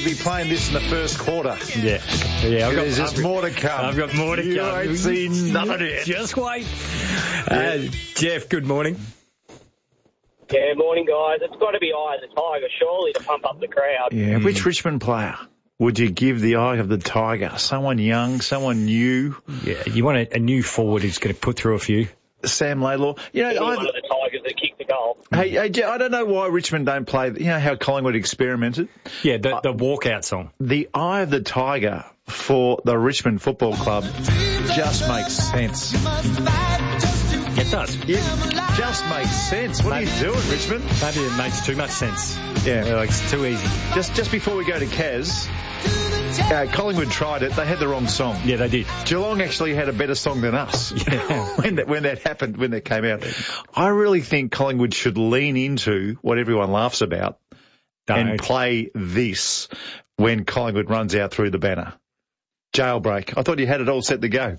be playing this in the first quarter. Yeah. There's just more to come. I've got more to come. You ain't seen none of it. Just wait. Jeff, good morning. Yeah, morning, guys. It's got to be Eye of the Tiger, surely, to pump up the crowd. Yeah, which Richmond player would you give the Eye of the Tiger? Someone young, someone new? Yeah, you want a new forward who's going to put through a few. Sam Laidlaw. You know, One of the Tigers that kicked the goal. Hey, I don't know why Richmond don't play, you know how Collingwood experimented? Yeah, the walkout song. The Eye of the Tiger for the Richmond Football Club just makes sense. It does. It just makes sense. What are you doing, Richmond? Maybe it makes too much sense. Yeah. Like it's too easy. Just before we go to Kaz, Collingwood tried it. They had the wrong song. Yeah, they did. Geelong actually had a better song than us. Yeah. when that happened, when that came out. I really think Collingwood should lean into what everyone laughs about and play this when Collingwood runs out through the banner. Jailbreak. I thought you had it all set to go.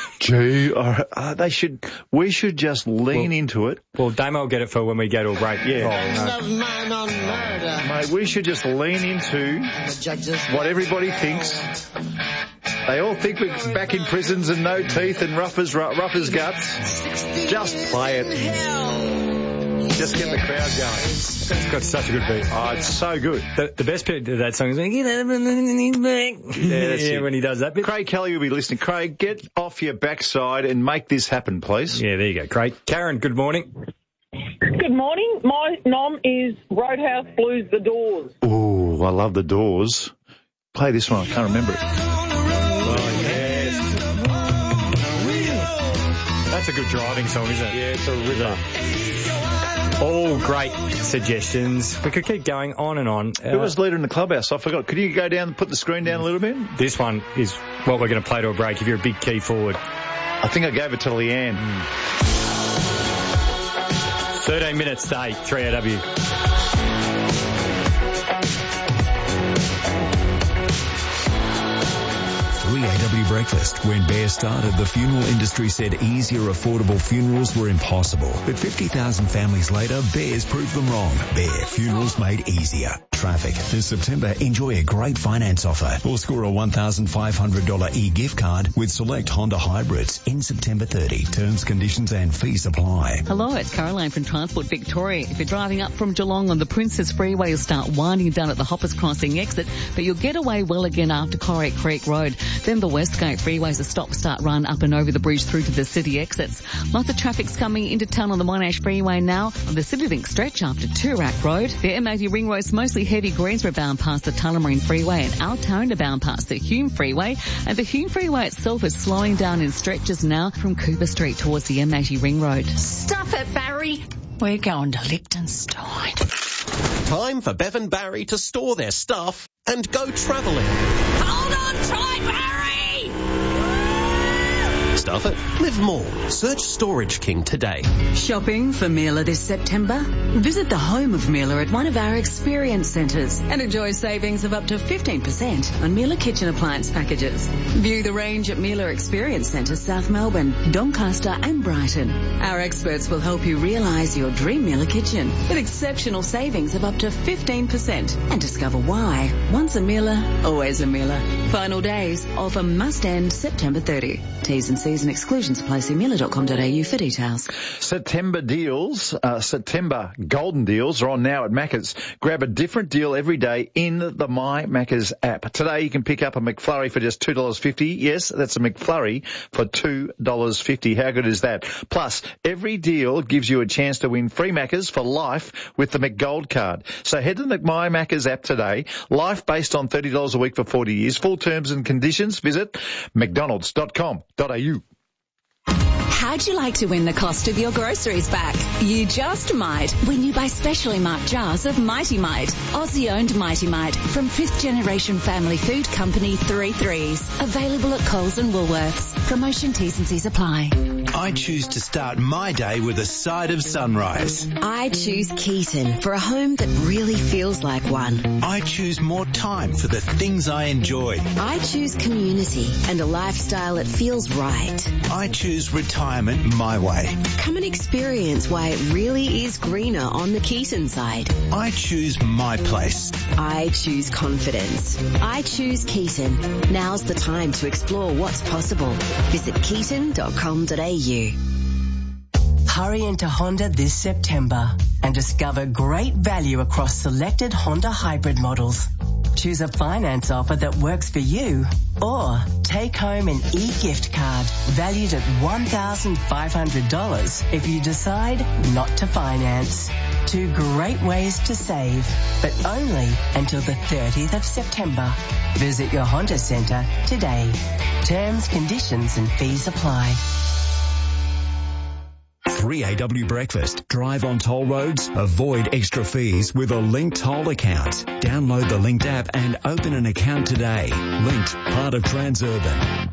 We should just lean into it. Well, Damo will get it for when we go to a break. Yeah. Of mine on murder. Mate, we should just lean into what everybody thinks. They all think we're back in prisons and no teeth and rough as guts. Just play it. Just get the crowd going. It's got such a good beat. Oh, it's so good. The best bit of that song is when he does that bit. Craig Kelly will be listening. Craig, get off your backside and make this happen, please. Yeah, there you go, Craig. Karen, good morning. Good morning. My nom is Roadhouse Blues, The Doors. Ooh, I love The Doors. Play this one. I can't remember it. Oh, yes. That's a good driving song, isn't it? Yeah, it's a ripper. All great suggestions. We could keep going on and on. Who was leader in the clubhouse? I forgot. Could you go down and put the screen down a little bit? This one is what we're going to play to a break if you're a big key forward. I think I gave it to Leanne. 13 minutes to 8, 3AW. 3AW Breakfast. When Bear started, the funeral industry said easier, affordable funerals were impossible. But 50,000 families later, Bear's proved them wrong. Bear, funerals made easier. Traffic. This September, enjoy a great finance offer or score a $1,500 e-gift card with select Honda hybrids in September 30. Terms, conditions and fees apply. Hello, it's Caroline from Transport Victoria. If you're driving up from Geelong on the Princess Freeway, you'll start winding down at the Hoppers Crossing exit, but you'll get away well again after Corrick Creek Road. Then the Westgate Freeway's a stop-start run up and over the bridge through to the city exits. Lots of traffic's coming into town on the Monash Freeway now, on the CityLink stretch after Toorak Road. The M80 ring road's mostly heavy Greensboro bound past the Tullamarine Freeway and Altona bound past the Hume Freeway. And the Hume Freeway itself is slowing down in stretches now from Cooper Street towards the M80 ring road. Stuff it, Barry. We're going to Liechtenstein. Time for Bevan Barry to store their stuff and go travelling. Hold on tight, Barry! Stuff it. Live more. Search Storage King today. Shopping for Miele this September? Visit the home of Miele at one of our experience centres and enjoy savings of up to 15% on Miele kitchen appliance packages. View the range at Miele Experience Centre, South Melbourne, Doncaster and Brighton. Our experts will help you realise your dream Miele kitchen with exceptional savings of up to 15% and discover why. Once a Miele, always a Miele. Final days. Offer must end September 30. T's and C's and exclusions apply. See miele.com.au for details. September golden deals are on now at Macca's. Grab a different deal every day in the My Macca's app. Today you can pick up a McFlurry for just $2.50. Yes, that's a McFlurry for $2.50. How good is that? Plus, every deal gives you a chance to win free Macca's for life with the McGold card. So head to the My Macca's app today. Life based on $30 a week for 40 years. Full terms and conditions. Visit mcdonalds.com.au. How'd you like to win the cost of your groceries back? You just might when you buy specially marked jars of Mighty Mite. Aussie-owned Mighty Mite from 5th generation family food company 3 Threes. Available at Coles and Woolworths. Promotion T's and C's apply. I choose to start my day with a side of sunrise. I choose Keaton for a home that really feels like one. I choose more time time for the things I enjoy. I choose community and a lifestyle that feels right. I choose retirement my way. Come and experience why it really is greener on the Keaton side. I choose my place. I choose confidence. I choose Keaton. Now's the time to explore what's possible. Visit keaton.com.au. Hurry into Honda this September and discover great value across selected Honda hybrid models. Choose a finance offer that works for you or take home an e-gift card valued at $1,500 if you decide not to finance. 2 great ways to save, but only until the 30th of September. Visit your Honda Centre today. Terms, conditions and fees apply. 3AW Breakfast. Drive on toll roads. Avoid extra fees with a Linked Toll account. Download the Linked app and open an account today. Linked, part of Transurban.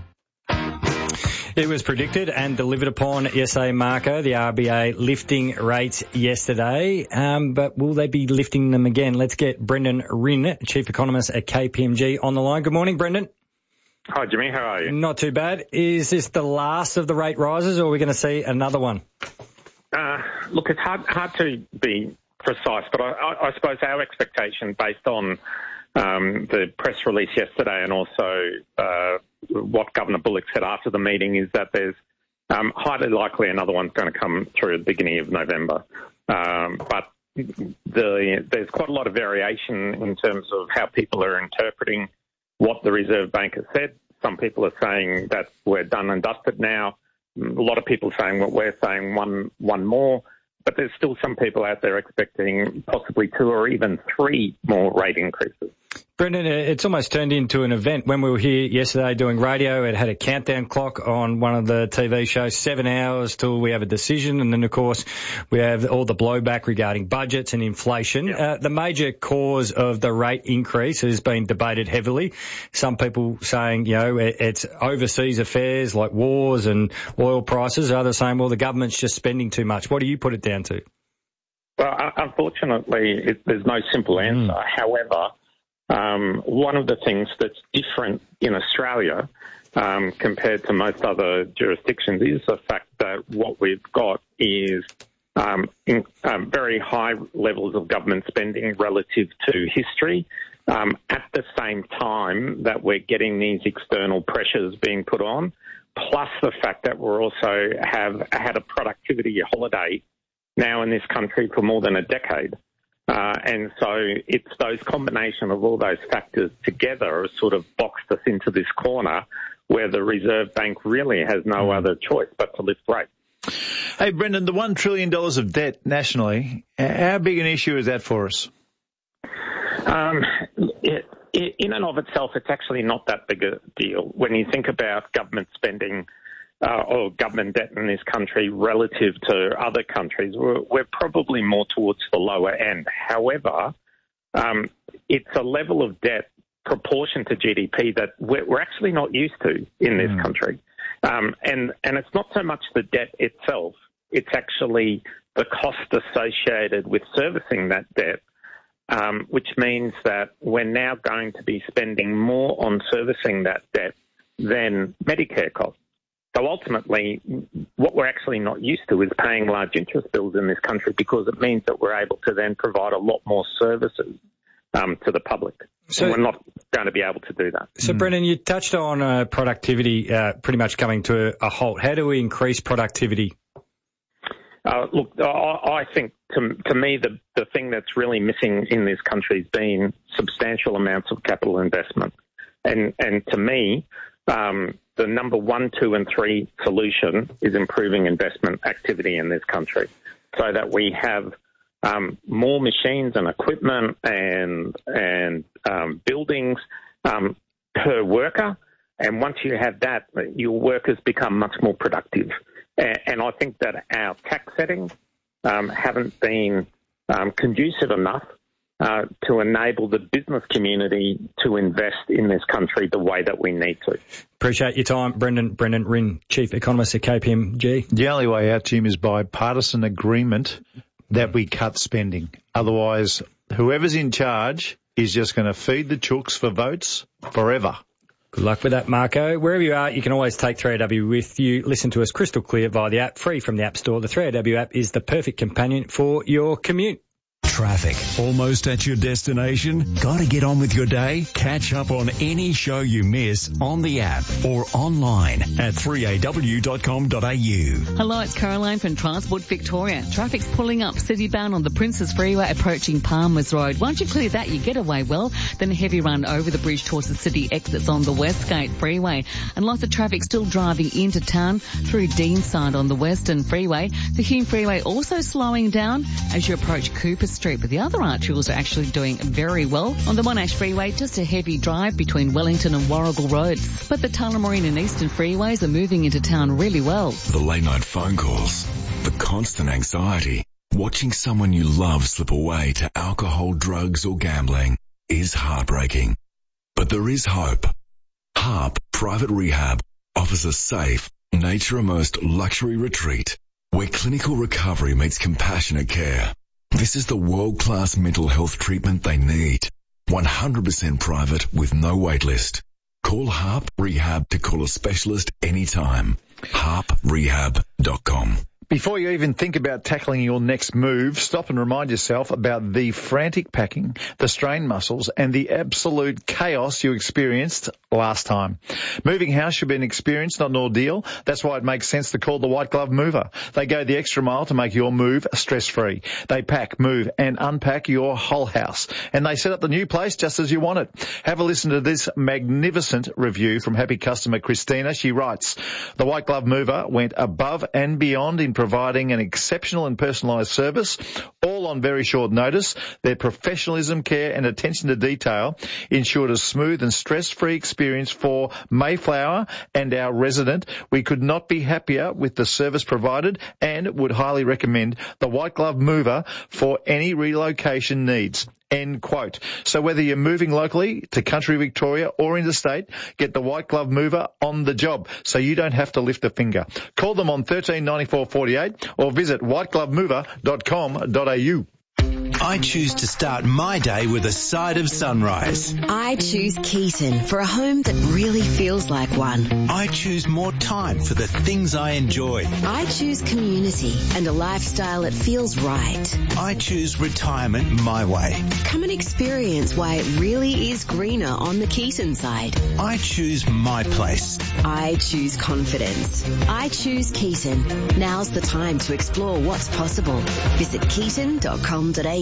It was predicted and delivered upon yesterday, Marco, the RBA lifting rates yesterday. But will they be lifting them again? Let's get Brendan Rinn, Chief Economist at KPMG, on the line. Good morning, Brendan. Hi, Jimmy. How are you? Not too bad. Is this the last of the rate rises, or are we going to see another one? Look, it's hard to be precise, but I suppose our expectation based on the press release yesterday and also what Governor Bullock said after the meeting is that there's highly likely another one's going to come through at the beginning of November. But there's quite a lot of variation in terms of how people are interpreting what the Reserve Bank has said. Some people are saying that we're done and dusted now. A lot of people saying what we're saying, one more. But there's still some people out there expecting possibly 2 or even 3 more rate increases. Brendan, it's almost turned into an event. When we were here yesterday doing radio, it had a countdown clock on one of the TV shows, 7 hours till we have a decision. And then, of course, we have all the blowback regarding budgets and inflation. Yep. The major cause of the rate increase has been debated heavily. Some people saying, it's overseas affairs like wars and oil prices. Others saying, well, the government's just spending too much. What do you put it down to? Well, unfortunately, there's no simple answer. However, one of the things that's different in Australia compared to most other jurisdictions is the fact that what we've got is very high levels of government spending relative to history at the same time that we're getting these external pressures being put on, plus the fact that we're also have had a productivity holiday now in this country for more than a decade. And so it's those combination of all those factors together has sort of boxed us into this corner where the Reserve Bank really has no other choice but to lift rates. Hey, Brendan, the $1 trillion of debt nationally, how big an issue is that for us? In and of itself, it's actually not that big a deal. When you think about government spending or government debt in this country relative to other countries, we're probably more towards the lower end. However, it's a level of debt proportion to GDP that we're actually not used to in this country. And it's not so much the debt itself, it's actually the cost associated with servicing that debt, which means that we're now going to be spending more on servicing that debt than Medicare costs. So ultimately, what we're actually not used to is paying large interest bills in this country because it means that we're able to then provide a lot more services to the public. So and we're not going to be able to do that. So, Brendan, you touched on productivity pretty much coming to a halt. How do we increase productivity? Look, I think to me the thing that's really missing in this country has been substantial amounts of capital investment. And to me, the number 1, 2 and 3 solution is improving investment activity in this country so that we have more machines and equipment and buildings per worker. And once you have that, your workers become much more productive. And I think that our tax settings haven't been conducive enough to enable the business community to invest in this country the way that we need to. Appreciate your time, Brendan Rinn, Chief Economist at KPMG. The only way out, Jim, is by partisan agreement that we cut spending. Otherwise, whoever's in charge is just going to feed the chooks for votes forever. Good luck with that, Marco. Wherever you are, you can always take 3AW with you. Listen to us crystal clear via the app, free from the App Store. The 3AW app is the perfect companion for your commute. Traffic. Almost at your destination? Got to get on with your day? Catch up on any show you miss on the app or online at 3aw.com.au. Hello, it's Caroline from Transport Victoria. Traffic's pulling up city-bound on the Princes Freeway approaching Palmers Road. Once you clear that, you get away well. Then a heavy run over the bridge towards the city exits on the Westgate Freeway. And lots of traffic still driving into town through Deanside on the Western Freeway. The Hume Freeway also slowing down as you approach Cooper Street, but the other arterials are actually doing very well. On the Monash Freeway, just a heavy drive between Wellington and Warrigal Roads. But the Tullamarine and Eastern Freeways are moving into town really well. The late night phone calls, the constant anxiety, watching someone you love slip away to alcohol, drugs or gambling is heartbreaking. But there is hope. HARP Private Rehab offers a safe, nature-immersed luxury retreat where clinical recovery meets compassionate care. This is the world-class mental health treatment they need. 100% private with no wait list. Call HARP Rehab to call a specialist anytime. harprehab.com. Before you even think about tackling your next move, stop and remind yourself about the frantic packing, the strained muscles, and the absolute chaos you experienced last time. Moving house should be an experience, not an ordeal. That's why it makes sense to call the White Glove Mover. They go the extra mile to make your move stress-free. They pack, move, and unpack your whole house. And they set up the new place just as you want it. Have a listen to this magnificent review from happy customer Christina. She writes, the White Glove Mover went above and beyond in providing an exceptional and personalised service, all on very short notice. Their professionalism, care and attention to detail ensured a smooth and stress-free experience for Mayflower and our resident. We could not be happier with the service provided and would highly recommend the White Glove Mover for any relocation needs. End quote. So whether you're moving locally to country Victoria or interstate, get the White Glove Mover on the job so you don't have to lift a finger. Call them on 139448 or visit whiteglovemover.com.au. I choose to start my day with a side of sunrise. I choose Keaton for a home that really feels like one. I choose more time for the things I enjoy. I choose community and a lifestyle that feels right. I choose retirement my way. Come and experience why it really is greener on the Keaton side. I choose my place. I choose confidence. I choose Keaton. Now's the time to explore what's possible. Visit keaton.com.au.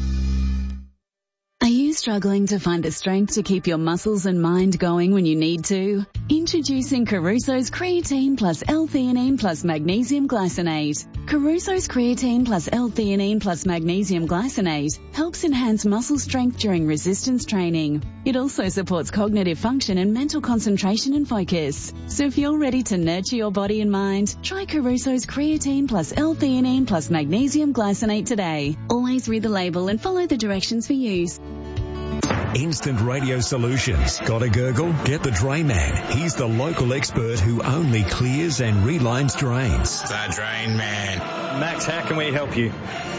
Are you struggling to find the strength to keep your muscles and mind going when you need to? Introducing Caruso's Creatine plus L-theanine plus Magnesium Glycinate. Caruso's Creatine plus L-theanine plus Magnesium Glycinate helps enhance muscle strength during resistance training. It also supports cognitive function and mental concentration and focus. So if you're ready to nurture your body and mind, try Caruso's Creatine plus L-theanine plus Magnesium Glycinate today. Always read the label and follow the directions for use. Instant Radio Solutions. Got a gurgle? Get the Drain Man. He's the local expert who only clears and relines drains. The Drain Man. Max, how can we help you?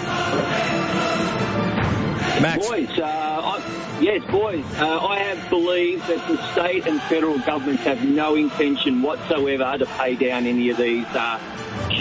Max. Boys, I have believed that the state and federal governments have no intention whatsoever to pay down any of these